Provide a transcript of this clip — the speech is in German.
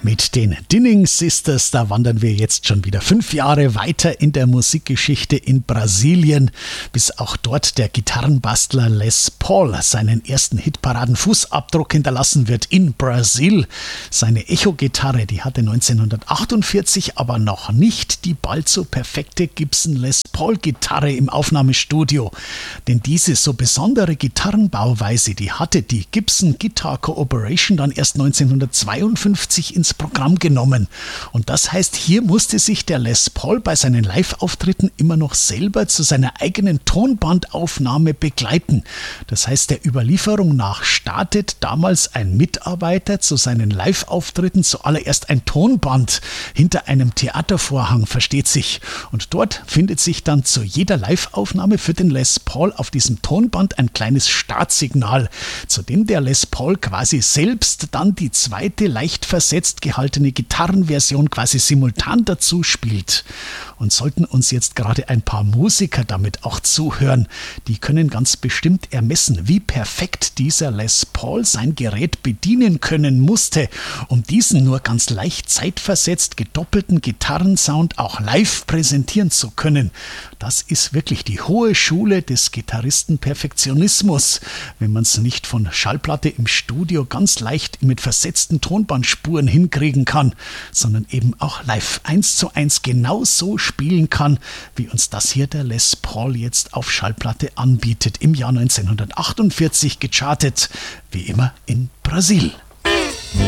Mit den Dinning Sisters, da wandern wir jetzt schon wieder 5 Jahre weiter in der Musikgeschichte in Brasilien, bis auch dort der Gitarrenbastler Les Paul seinen ersten Hitparaden-Fußabdruck hinterlassen wird in Brasil. Seine Echo-Gitarre, die hatte 1948 aber noch nicht die bald so perfekte Gibson Les Paul-Gitarre im Aufnahmestudio. Denn diese so besondere Gitarrenbauweise, die hatte die Gibson Guitar Corporation dann erst 1952 ins Programm genommen. Und das heißt, hier musste sich der Les Paul bei seinen Live-Auftritten immer noch selber zu seiner eigenen Tonbandaufnahme begleiten. Das heißt, der Überlieferung nach startet damals ein Mitarbeiter zu seinen Live-Auftritten zuallererst ein Tonband hinter einem Theatervorhang, versteht sich. Und dort findet sich dann zu jeder Live-Aufnahme für den Les Paul auf diesem Tonband ein kleines Startsignal, zu dem der Les Paul quasi selbst dann die zweite leicht versetzt gehaltene Gitarrenversion quasi simultan dazu spielt. Und sollten uns jetzt gerade ein paar Musiker damit auch zuhören, die können ganz bestimmt ermessen, wie perfekt dieser Les Paul sein Gerät bedienen können musste, um diesen nur ganz leicht zeitversetzt gedoppelten Gitarrensound auch live präsentieren zu können. Das ist wirklich die hohe Schule des Gitarristen-Perfektionismus, wenn man es nicht von Schallplatte im Studio ganz leicht mit versetzten Tonbandspuren hinkriegen kann, sondern eben auch live 1:1 genau so spielen kann, wie uns das hier der Les Paul jetzt auf Schallplatte anbietet, im Jahr 1948 gechartet, wie immer in Brasil.